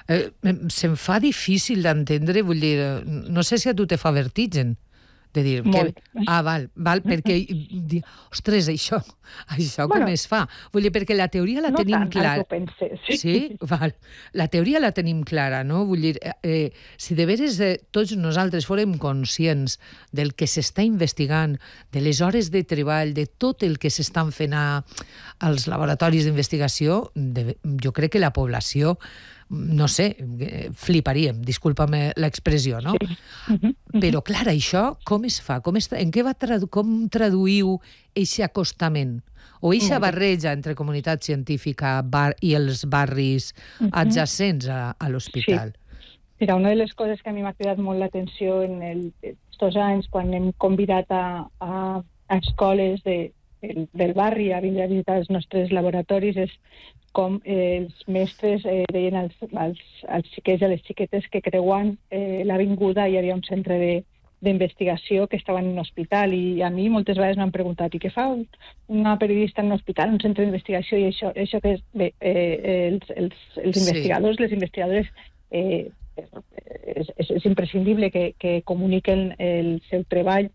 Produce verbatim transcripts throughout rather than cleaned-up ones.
Eh, se'm fa difícil d'entendre, vull dir, no sé si a tu te fa vertigen, de dir... Que, ah, val, val, perquè... Di, ostres, això, això bueno, com es fa? Vull dir, perquè la teoria la no tenim tant, clara. No tant, penses, sí. Sí? Val. La teoria la tenim clara, no? Vull dir, eh, si de veres eh, tots nosaltres fórem conscients del que s'està investigant, de les hores de treball, de tot el que s'estan fent a, als laboratoris d'investigació, de, jo crec que la població, no sé, fliparíem, disculpa'm l'expressió, no? Sí. Uh -huh, uh -huh. Però, clar, això com es fa? Com, es, en què va tradu com traduïu aquest acostament? O aquesta barreja entre comunitat científica bar i els barris uh -huh. adjacents a, a l'hospital? Sí. Mira, una de les coses que a mi m'ha cridat molt l'atenció en el, estos anys, quan hem convidat a, a, a escoles de, del, del barri a vindre a visitar els nostres laboratoris, és com eh, els mestres eh, deien als, als, als xiquets i a les xiquetes que creuant eh, l'avinguda hi havia un centre de d'investigació que estava en un hospital, i a mi moltes vegades m'han preguntat i què fa una periodista en un hospital, en un centre d'investigació, i això, això que és bé, eh, els, els, els Sí. investigadors, les investigadores, eh, és, és, és imprescindible que, que comuniquen el seu treball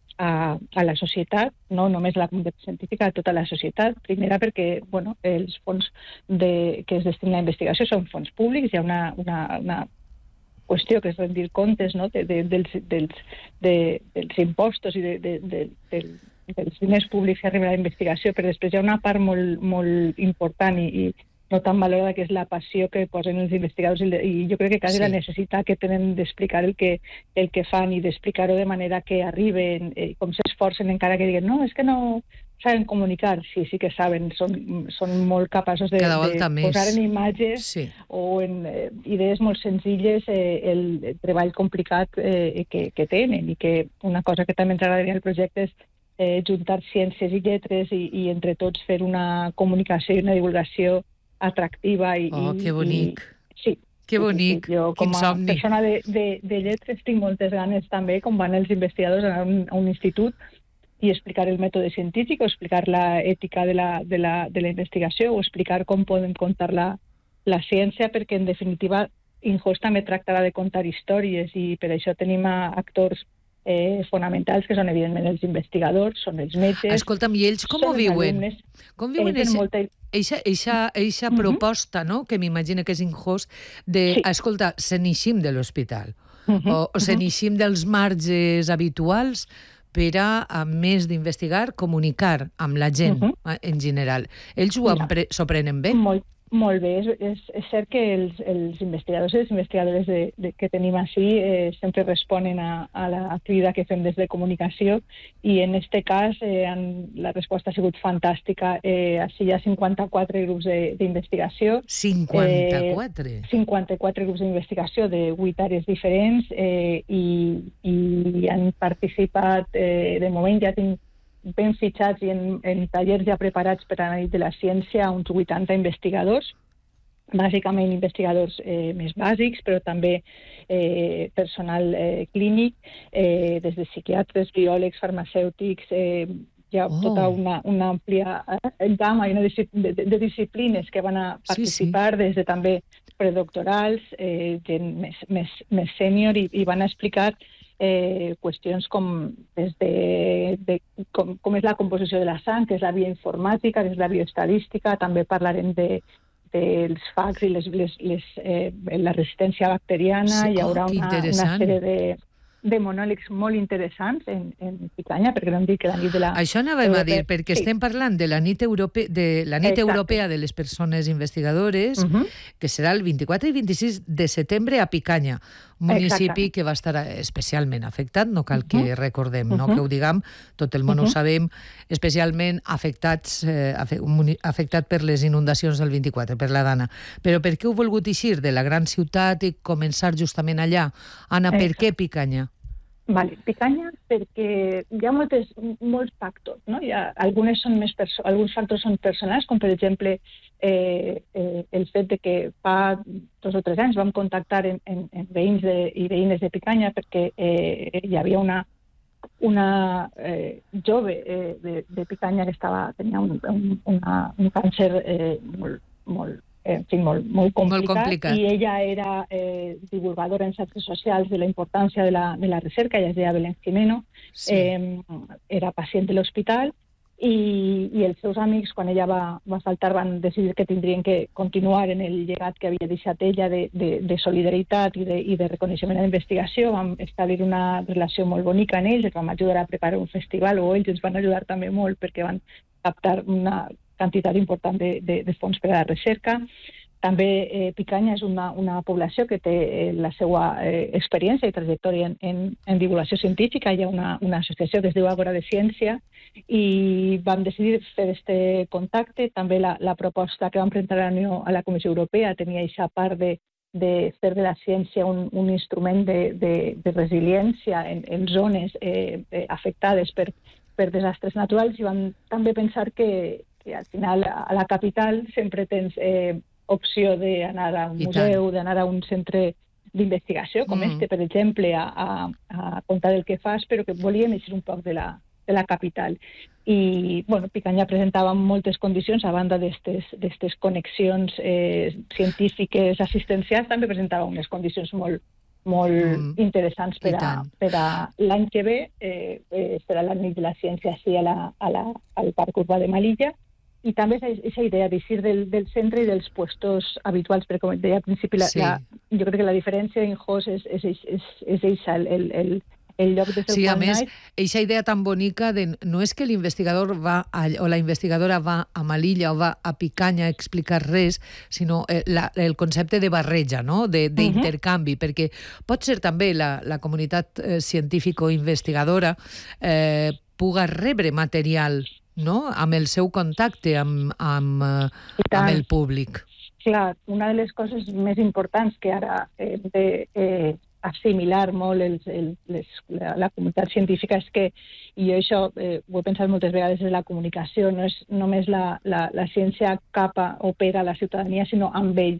a, a la societat, no només a la comunitat científica, a tota la societat. Primera perquè, bueno, els fons de, que es destinen a la investigació són fons públics, hi ha una, una, una qüestió que és rendir comptes, no?, de, de, dels, dels, de, dels impostos i de, de, de, de, dels diners públics que arriben a la investigació, però després hi ha una part molt, molt important i, i no tan valorada, que és la passió que posen els investigadors, i, i jo crec que quasi sí. La necessitat que tenen d'explicar el que, el que fan i d'explicar-ho de manera que arriben, eh, com s'esforcen, encara que diguen, no, és que no saben comunicar. Sí, sí que saben, són, són molt capaços de, de posar en imatges sí. o en eh, idees molt senzilles eh, el, el treball complicat eh, que, que tenen, i que una cosa que també ens agradaria al projecte és eh, juntar ciències i lletres i, i entre tots fer una comunicació i una divulgació atractiva. I, oh, que bonic. I, sí. Que bonic, sí, sí. Jo, com a somni. persona de, de, de lletres, tinc moltes ganes també, com van els investigadors a un, a un institut, i explicar el mètode científic, o explicar la ètica de la, de la, de la investigació, o explicar com podem contar la, la ciència, perquè en definitiva Inhouse també tractarà de contar històries, i per això tenim a actors eh, fonamentals, que són evidentment els investigadors, són els metges... Escolta'm, i ells com ho viuen? Alumnes, com viuen eixa, molta... eixa, eixa, eixa uh-huh. proposta, no?, que m'imagino que és Inhouse, de, sí. escolta, se n'eixim de l'hospital, uh-huh. o, o se n'eixim dels marges habituals, per a, a més d'investigar, comunicar amb la gent uh-huh. en general. Ells s'ho prenen bé? Molt, molt bé. És, és, és cert que els, els investigadors i les investigadores de, de, que tenim així eh, sempre responen a, a la crida que fem des de comunicació, i en este cas eh, han, la resposta ha sigut fantàstica. Eh, així hi ha cinquanta-quatre grups d'investigació. cinquanta-quatre? Eh, cinquanta-quatre grups d'investigació de vuit àrees diferents, eh, i, i han participat, eh, de moment ja tinc ben fitxats i en, en tallers ja preparats per a la nit de la ciència, uns vuitanta investigadors, bàsicament investigadors eh, més bàsics, però també eh, personal eh, clínic, eh, des de psiquiatres, biòlegs, farmacèutics, eh, hi ha oh. tota una, una àmplia eh, gamma i una de, de, de disciplines que van a participar, sí, sí. des de també predoctorals, eh, gent més, més, més sènior, i, i van a explicar Eh, qüestions com, des de, de com, com és la composició de la sang, que és la bioinformàtica, que és la bioestadística. També parlarem de, dels fags i les, les, les, eh, la resistència bacteriana. Sí, hi haurà oh, una, una sèrie de, de monòlegs molt interessants en, en Picanya, perquè no hem dit que la nit de la... Això anàvem a dir, perquè sí. estem parlant de la nit, Europe, de la nit europea de les persones investigadores, uh-huh. que serà el vint-i-quatre i vint-i-sis de setembre a Picanya, un municipi Exacte. que va estar especialment afectat, no cal que uh-huh. recordem, no uh-huh. que ho diguem, tot el món uh-huh. ho sabem, especialment afectats, eh, afectat per les inundacions del vint-i-quatre, per la Dana. Però per què heu volgut eixir de la gran ciutat i començar justament allà? Anna, per Exacte. què Picanya? Vale, Picanya, perquè hi ha moltes, molts factors, no? Hi ha, algunes són més perso- alguns factors són personals, com per exemple eh, eh, el fet de que fa dos o tres anys vam contactar en, en, en veïns de, i veïnes de Picanya, perquè eh, hi havia una, una eh, jove eh, de, de Picanya que estava, tenia un, un, una, un càncer eh, molt, molt en fi, molt, molt complicat, molt complicat. I ella era eh, divulgadora en xarxes socials de la importància de la, de la recerca, ella es deia Belén Jimeno, sí. eh, era pacient de l'hospital, i, i els seus amics, quan ella va, va faltar, van decidir que tindrien que continuar en el llegat que havia deixat ella de, de, de solidaritat i de, i de reconeixement a la investigació. Vam establir una relació molt bonica en ells, els vam ajudar a preparar un festival, o ells ens van ajudar també molt perquè van captar una quantitat important de, de, de fons per a la recerca. També eh, Picanya és una, una població que té eh, la seva eh, experiència i trajectòria en, en, en divulgació científica. Hi ha una, una associació que es diu Àgora de Ciència i vam decidir fer aquest contacte. També la, la proposta que vam presentar a la, Unió, a la Comissió Europea tenia aquesta part de, de fer de la ciència un, un instrument de, de, de resiliència en, en zones eh, eh, afectades per, per desastres naturals, i vam també pensar que, que al final a la capital sempre tens eh, opció d'anar a un museu, d'anar a un centre d'investigació, com mm. este, per exemple, a, a, a contar el que fas, però que volíem eixir un poc de la, de la capital. I, bueno, Picanya presentava moltes condicions, a banda d'aquestes connexions eh, científiques assistencials, també presentava unes condicions molt, molt mm. interessants per a, per a l'any que ve, eh, eh, serà l'any de la ciència així a la, a la, al Parc Urbà de Melilla. I també és aquesta idea d'eixir del, del centre i dels puestos habituals, perquè com deia al principi, la, sí. la, jo crec que la diferència en Jos és, és, és, és, és el, el, el, el lloc des del sí, qual a més, naix. Eixa idea tan bonica de no és que l'investigador va a, o la investigadora va a Melilla o va a Picanya a explicar res, sinó eh, la, el concepte de barreja, no? d'intercanvi, uh-huh. perquè pot ser també la, la comunitat eh, científico-investigadora eh, puga rebre material, no? Amb el seu contacte amb, amb, amb el públic. Clar, una de les coses més importants que ara hem de eh, assimilar molt els, el, les, la, la comunitat científica és que, i jo això eh, ho he pensat moltes vegades, és la comunicació, no és només la, la, la ciència capa opera a la ciutadania, sinó amb ells.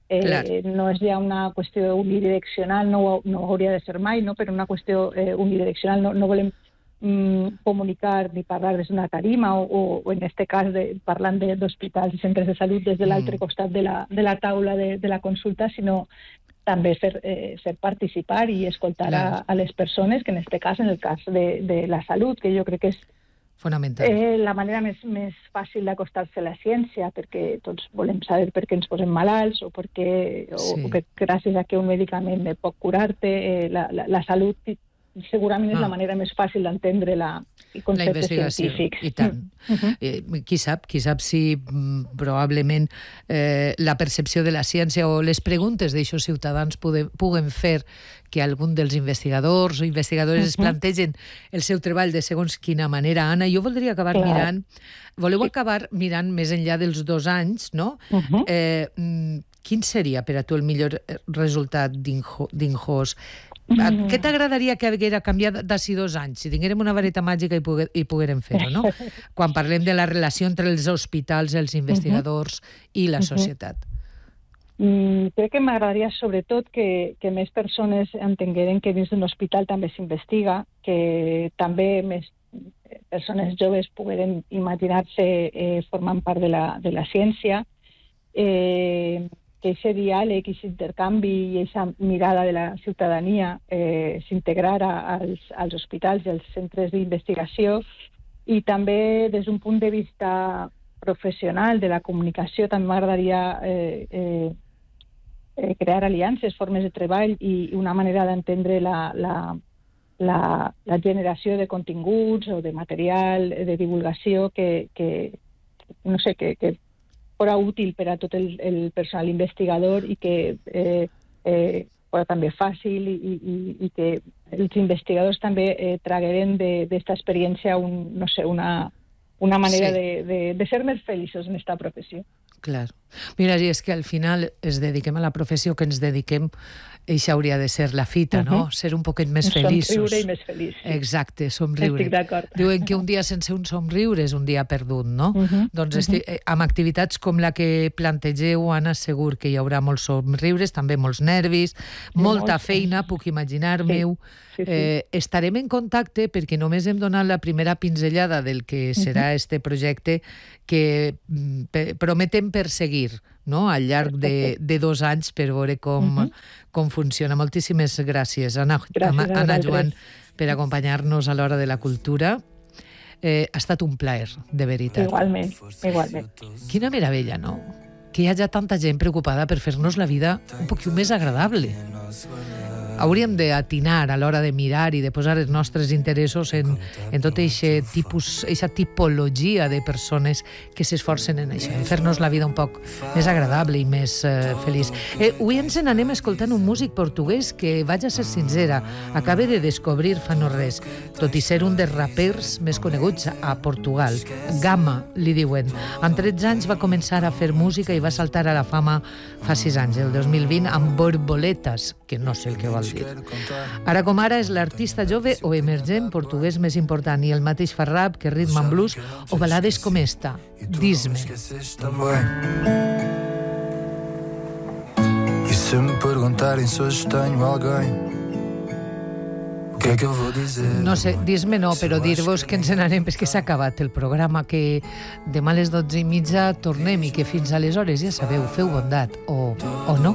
Eh, no és ja una qüestió unidireccional, no, no hauria de ser mai, no? Però una qüestió eh, unidireccional, no, no volem comunicar ni parlar des d'una tarima o, o en este cas de, parlant d'hospitals i centres de salut des de l'altre mm. costat de la, de la taula de, de la consulta, sinó també fer, eh, fer participar i escoltar a, a les persones, que en este cas, en el cas de, de la salut, que jo crec que és fonamental. Eh, la manera més, més fàcil d'acostar-se a la ciència, perquè tots volem saber per què ens posem malalts o perquè sí. o, o que gràcies a que un medicament pot curar-te, eh, la, la, la salut segurament ah. és la manera més fàcil d'entendre la, el concepte científic. I tant. Uh-huh. Eh, qui sap, qui sap si mm, probablement eh, la percepció de la ciència o les preguntes d'aixòs ciutadans puguen, puguen fer que algun dels investigadors o investigadores uh-huh. es plantegen el seu treball de segons quina manera. Anna, jo voldria acabar Clar. mirant... Voleu sí. acabar mirant més enllà dels dos anys, no? Uh-huh. Eh, quin seria per a tu el millor resultat d'Injos? Mm. Què t'agradaria que haguera canviat d'ací dos anys, si tinguérem una vareta màgica i, poguer, i poguérem fer-ho, no? Quan parlem de la relació entre els hospitals, els investigadors uh-huh. i la societat. Mm, crec que m'agradaria sobretot que, que més persones entengueren que dins d'un hospital també s'investiga, que també més persones joves pogueren imaginar-se eh, formant part de la, de la ciència, eh, que aquest diàleg, aquest intercanvi i aquesta mirada de la ciutadania eh, s'integrara als, als hospitals i als centres d'investigació, i també des d'un punt de vista professional de la comunicació també m'agradaria eh, eh, eh, crear aliances, formes de treball i una manera d'entendre la, la, la, la generació de continguts o de material de divulgació que, que no sé, que, que fora útil per a tot el, el personal investigador i que eh, eh, fora també fàcil i, i, i que els investigadors també eh, tragueren d'esta experiència un, no sé, una, una manera sí. de, de, de ser més feliços en esta professió. Clar. Mira, i és que al final es dediquem a la professió que ens dediquem, això hauria de ser la fita, no? Uh-huh. Ser un poquet més feliços. Somriure i més feliç. Sí. Exacte, somriure. Estic d'acord. Diuen que un dia sense un somriure és un dia perdut, no? Uh-huh. Doncs uh-huh. esti- amb activitats com la que plantegeu, Anna, segur que hi haurà molts somriures, també molts nervis, sí, molta molts. feina, puc imaginar-me-ho. Sí. Sí, sí. Eh, estarem en contacte perquè només hem donat la primera pinzellada del que serà uh-huh. este projecte que p- prometem perseguir. seguir, no?, al llarg de, de dos anys per veure com, uh -huh. com funciona. Moltíssimes gràcies, Anna, gràcies Anna Joan, per acompanyar-nos a l'Hora de la Cultura. Eh, ha estat un plaer, de veritat. Igualment, igualment. Quina meravella, no?, que hi hagi tanta gent preocupada per fer-nos la vida un poquet més agradable. Hauríem d'atinar a l'hora de mirar i de posar els nostres interessos en, en tota aquesta tipus, aquesta tipologia de persones que s'esforcen en això, en fer-nos la vida un poc més agradable i més eh, feliç. Eh, avui ens n'anem escoltant un músic portuguès que, vaig a ser sincera, acaba de descobrir fa no res, tot i ser un dels rapers més coneguts a Portugal. Gama, li diuen. Amb tretze anys va començar a fer música i va saltar a la fama fa sis anys, el dos mil vint, amb Borboletas, que no sé el que vol dir. Ara com ara és l'artista jove o emergent portuguès més important, i el mateix fa rap que rhythm and blues o balades com esta, Diz-me. E se me perguntarem se hoje tenho alguém, o que é que eu vou dizer? No sé, dis-me no, però dir-vos que ens n'anem, és que s'ha acabat el programa, que demà a les dotze i mitja tornem i que fins aleshores, ja sabeu, feu bondat, o, o no.